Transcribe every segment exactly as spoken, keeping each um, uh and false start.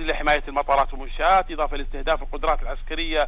لحماية المطارات والمنشآت، إضافة لاستهداف القدرات العسكرية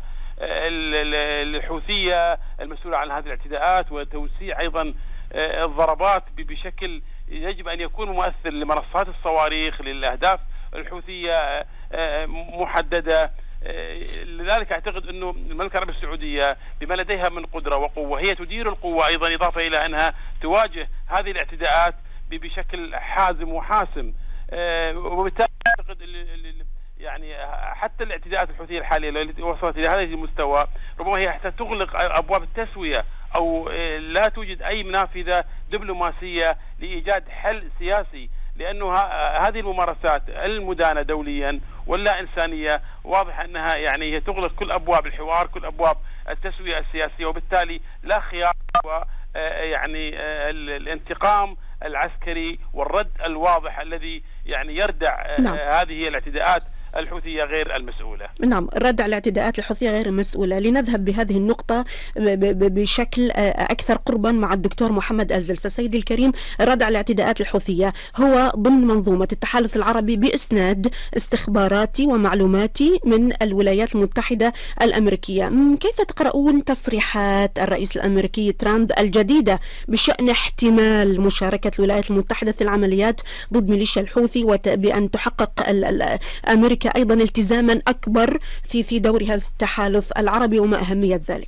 الحوثية المسؤولة عن هذه الاعتداءات، وتوسيع أيضا الضربات بشكل يجب أن يكون مؤثر لمنصات الصواريخ للأهداف الحوثية محددة. لذلك أعتقد أنه المملكة العربية السعودية بما لديها من قدرة وقوة هي تدير القوة أيضا، إضافة إلى أنها تواجه هذه الاعتداءات بشكل حازم وحاسم. وبالتالي أعتقد يعني حتى الاعتداءات الحوثية الحالية التي وصلت إلى هذا المستوى ربما هي حتى تغلق أبواب التسوية، أو لا توجد أي منافذة دبلوماسية لإيجاد حل سياسي، لأنه هذه الممارسات المدانة دوليا ولا إنسانية واضح أنها يعني هي تغلق كل أبواب الحوار، كل أبواب التسوية السياسية، وبالتالي لا خيار يعني الانتقام العسكري والرد الواضح الذي يعني يردع نعم. هذه هي الاعتداءات الحوثية غير المسؤولة. نعم، الرد على الاعتداءات الحوثية غير المسؤولة. لنذهب بهذه النقطة بشكل أكثر قربا مع الدكتور محمد الزلفة. سيدي الكريم، الرد على الاعتداءات الحوثية هو ضمن منظومة التحالف العربي بإسناد استخباراتي ومعلوماتي من الولايات المتحدة الأمريكية. كيف تقرؤون تصريحات الرئيس الأمريكي ترامب الجديدة بشأن احتمال مشاركة الولايات المتحدة في العمليات ضد ميليشيا الحوثي، وبأن تحقق أمريكا أيضا التزاما أكبر في في دورها في التحالف العربي، وما أهمية ذلك؟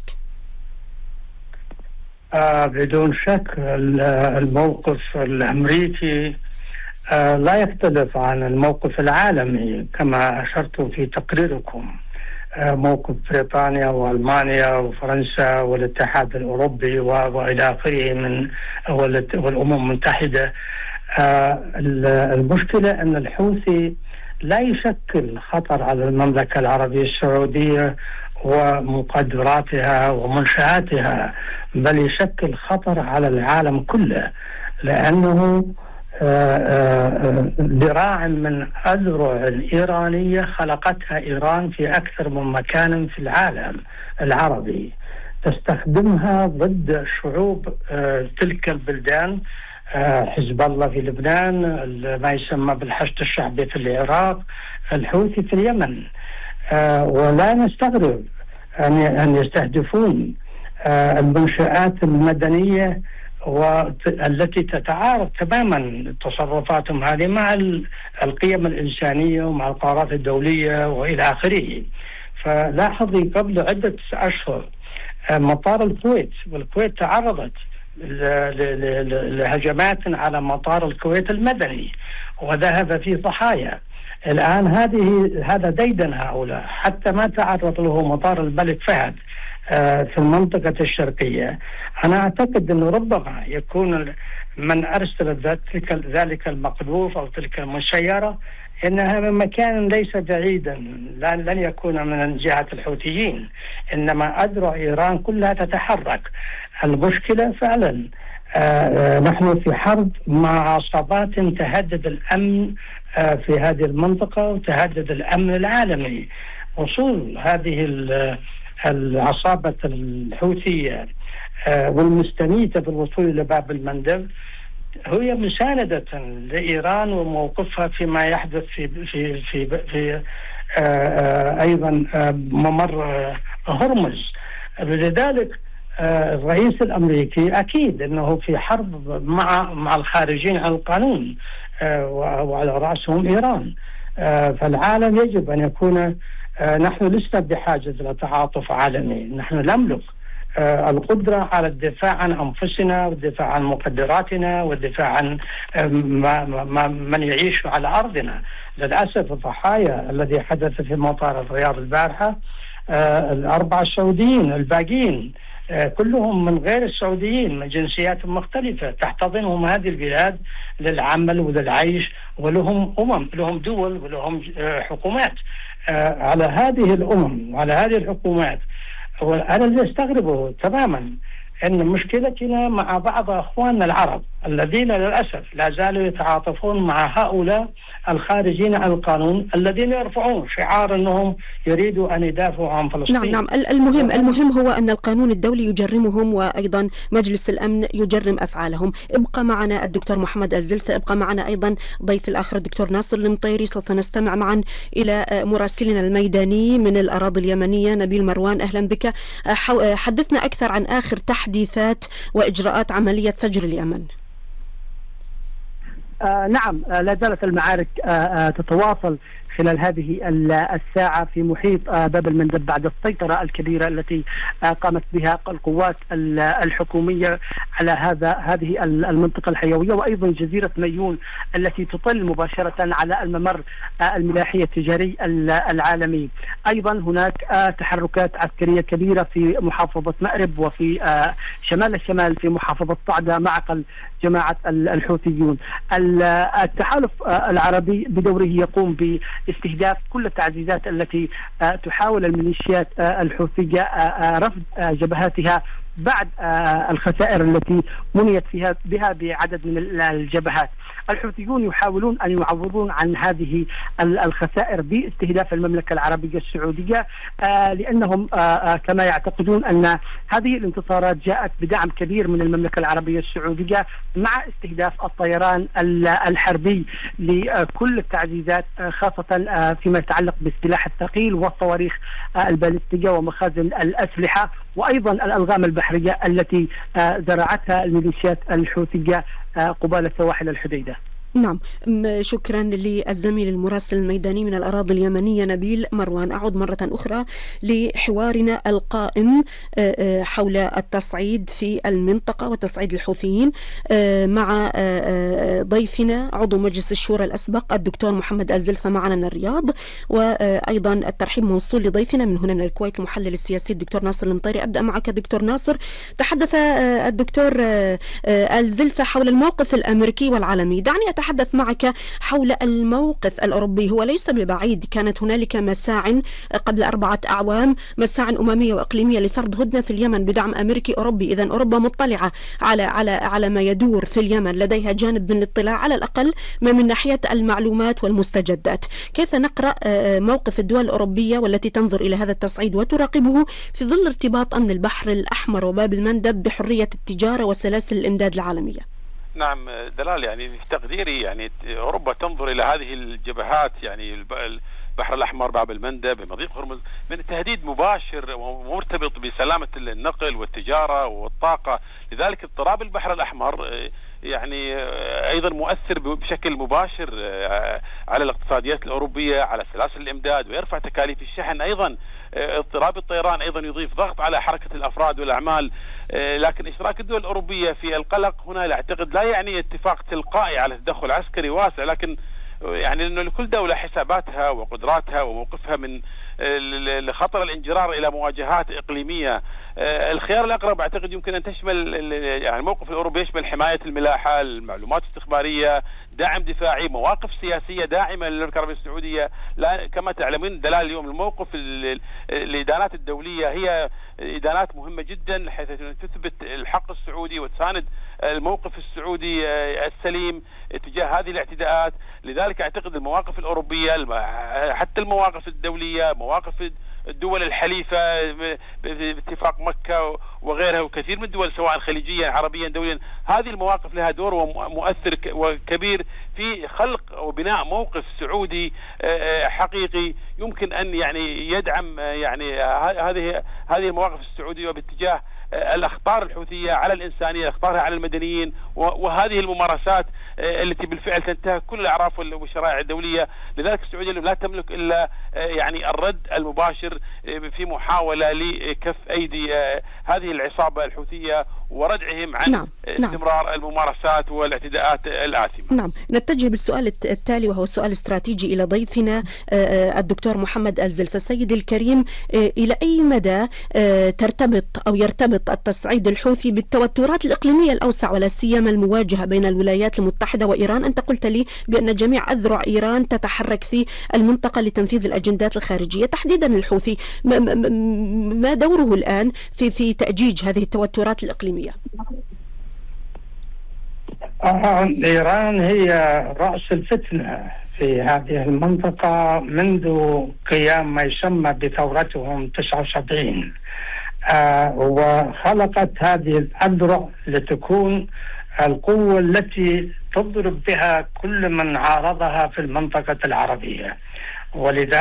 آه بدون شك الموقف الأمريكي آه لا يختلف عن الموقف العالمي كما أشرتم في تقريركم. آه موقف بريطانيا وألمانيا وفرنسا والاتحاد الأوروبي وإلى آخره من والأمم المتحدة. آه المشكلة أن الحوثي لا يشكل خطر على المملكة العربية السعودية ومقدراتها ومنشآتها، بل يشكل خطر على العالم كله، لأنه ذراع من أذرع الإيرانية خلقتها إيران في أكثر من مكان في العالم العربي، تستخدمها ضد شعوب تلك البلدان. حزب الله في لبنان، ما يسمى بالحشد الشعبي في العراق، الحوثي في اليمن. ولا نستغرب أن يستهدفون المنشآت المدنية والتي تتعارض تماما تصرفاتهم هذه مع القيم الإنسانية ومع القرارات الدولية وإلى آخره. فلاحظي قبل عدة أشهر مطار الكويت، والكويت تعرضت لهجمات على مطار الكويت المدني وذهب فيه ضحايا. الآن هذه هذا ديدن هؤلاء، حتى ما تعرض له مطار الملك فهد في المنطقة الشرقية. أنا أعتقد أنه ربما يكون من أرسل ذلك المقذوف أو تلك المسيرة إنها من مكان ليس بعيدا، لن يكون من جهة الحوثيين، إنما أذرع إيران كلها تتحرك. المشكلة فعلا آه نحن في حرب مع عصابات تهدد الأمن آه في هذه المنطقة وتهدد الأمن العالمي. وصول هذه العصابة الحوثية آه والمستميتة بالوصول إلى باب المندب هي مساندة لإيران وموقفها فيما يحدث في في في, في آه آه أيضا آه ممر آه هرمز. لذلك آه الرئيس الأمريكي أكيد أنه في حرب مع مع الخارجين عن القانون آه وعلى رأسهم إيران. آه فالعالم يجب أن يكون آه نحن لسنا بحاجة إلى تعاطف عالمي، نحن نملك آه القدرة على الدفاع عن أنفسنا والدفاع عن مقدراتنا والدفاع عن آه ما ما من يعيش على أرضنا. للأسف الضحايا الذي حدث في مطار الرياض البارحة آه الأربعة السعوديين الباقين آه كلهم من غير السعوديين، من جنسيات مختلفة تحتضنهم هذه البلاد للعمل وللعيش، ولهم أمم، لهم دول ولهم آه حكومات. آه على هذه الأمم وعلى هذه الحكومات، وأنا اللي أستغربه تماما أن مشكلتنا مع بعض أخواننا العرب الذين للأسف لا زالوا يتعاطفون مع هؤلاء الخارجين عن القانون الذين يرفعون شعار أنهم يريدوا أن يدافعوا عن فلسطين. نعم نعم المهم المهم هو أن القانون الدولي يجرمهم، وأيضا مجلس الأمن يجرم أفعالهم. ابقى معنا الدكتور محمد الزلفة، ابقى معنا أيضا ضيف الآخر الدكتور ناصر المطيري. سوف نستمع معا إلى مراسلنا الميداني من الأراضي اليمنية نبيل مروان. أهلا بك، حدثنا أكثر عن آخر تحديثات وإجراءات عملية فجر اليمن. آه نعم، آه لا زالت المعارك آه آه تتواصل خلال هذه الساعة في محيط باب المندب بعد السيطرة الكبيرة التي قامت بها القوات الحكومية على هذا هذه المنطقة الحيوية، وأيضا جزيرة ميون التي تطل مباشرة على الممر الملاحي التجاري العالمي. أيضا هناك تحركات عسكرية كبيرة في محافظة مأرب وفي شمال الشمال في محافظة صعدة معقل جماعة الحوثيون. التحالف العربي بدوره يقوم باستهداف كل التعزيزات التي تحاول الميليشيات الحوثية رفض جبهاتها بعد الخسائر التي منيت فيها بها بعدد من الجبهات. الحوثيون يحاولون أن يعوضون عن هذه الخسائر باستهداف المملكة العربية السعودية، لأنهم كما يعتقدون أن هذه الانتصارات جاءت بدعم كبير من المملكة العربية السعودية مع استهداف الطيران الحربي لكل التعزيزات، خاصة فيما يتعلق بالسلاح الثقيل والصواريخ البالستية ومخازن الأسلحة، وأيضا الألغام البحرية التي زرعتها الميليشيات الحوثية قبالة سواحل الحديدة. نعم، شكرا للزميل المراسل الميداني من الأراضي اليمنية نبيل مروان. أعود مرة أخرى لحوارنا القائم حول التصعيد في المنطقة وتصعيد الحوثيين مع ضيفنا عضو مجلس الشورى الأسبق الدكتور محمد الزلفة معنا من الرياض، وأيضا الترحيب موصول لضيفنا من هنا من الكويت المحلل السياسي الدكتور ناصر المطيري. أبدأ معك دكتور ناصر. تحدث الدكتور الزلفة حول الموقف الأمريكي والعالمي، دعني أتحدث معك حول الموقف الأوروبي. هو ليس ببعيد كانت هنالك مساع قبل أربعة أعوام، مساع أممية وإقليمية لفرض هدنة في اليمن بدعم أمريكي أوروبي. إذن أوروبا مطلعة على على على ما يدور في اليمن، لديها جانب من الاطلاع على الأقل ما من ناحية المعلومات والمستجدات. كيف نقرأ موقف الدول الأوروبية والتي تنظر إلى هذا التصعيد وتراقبه في ظل ارتباط أمن البحر الأحمر وباب المندب بحرية التجارة وسلاسل الإمداد العالمية؟ نعم دلال، يعني في تقديري يعني أوروبا تنظر إلى هذه الجبهات، يعني البحر الأحمر، باب المندب، مضيق هرمز، من تهديد مباشر ومرتبط بسلامة النقل والتجارة والطاقة. لذلك اضطراب البحر الأحمر يعني أيضا مؤثر بشكل مباشر على الاقتصاديات الأوروبية، على سلاسل الإمداد، ويرفع تكاليف الشحن. أيضا اضطراب الطيران أيضا يضيف ضغط على حركة الأفراد والأعمال. لكن إشراك الدول الأوروبية في القلق هنا أعتقد لا يعني اتفاق تلقائي على تدخل عسكري واسع، لكن يعني أنه لكل دولة حساباتها وقدراتها وموقفها من لخطر الانجرار إلى مواجهات إقليمية. الخيار الأقرب أعتقد يمكن أن تشمل يعني الموقف الأوروبي يشمل حماية الملاحة، المعلومات الاستخبارية، دعم دفاعي، مواقف سياسية داعمة للمملكة العربية السعودية. لا كما تعلمون دلال، اليوم الموقف الإدانات الدولية هي إدانات مهمة جدا حيث تثبت الحق السعودي وتساند الموقف السعودي السليم تجاه هذه الاعتداءات. لذلك أعتقد المواقف الأوروبية حتى المواقف الدولية، مواقف الدول الحليفة باتفاق مكة وغيرها وكثير من الدول سواء خليجيا عربيا دوليا، هذه المواقف لها دور ومؤثر وكبير في خلق وبناء موقف سعودي حقيقي يمكن أن يعني يدعم يعني هذه هذه المواقف السعودية باتجاه الأخطار الحوثية على الإنسانية، أخطارها على المدنيين، وهذه الممارسات التي بالفعل تنتهك كل الأعراف والشرائع الدولية. لذلك السعودية لا تملك إلا يعني الرد المباشر في محاولة لكف أيدي هذه العصابة الحوثية وردعهم عن نعم. استمرار نعم. الممارسات والاعتداءات الآثمة. نعم، نتجه بالسؤال التالي وهو سؤال استراتيجي إلى ضيفنا الدكتور محمد الزلفة. سيدي الكريم، إلى أي مدى ترتبط أو يرتبط التصعيد الحوثي بالتوترات الإقليمية الأوسع ولا سيما المواجهة بين الولايات المتحدة وإيران؟ أنت قلت لي بأن جميع أذرع إيران تتحرك في المنطقة لتنفيذ الأجندات الخارجية، تحديدا الحوثي. ما دوره الآن في في تأجيج هذه التوترات الإقليمية؟ آه إيران هي رأس الفتنة في هذه المنطقة منذ قيام ما يسمى بثورتهم تسعة وسبعين، آه وخلقت هذه الأذرع لتكون القوة التي تضرب بها كل من عارضها في المنطقة العربية. ولذلك